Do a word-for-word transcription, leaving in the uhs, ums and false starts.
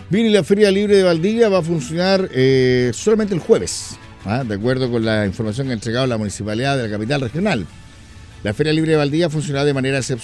Bien, y la Feria Libre de Valdivia va a funcionar eh, solamente el jueves, ¿ah? De acuerdo con la información que ha entregado la Municipalidad de la capital regional. La Feria Libre de Valdivia funcionará de manera excepcional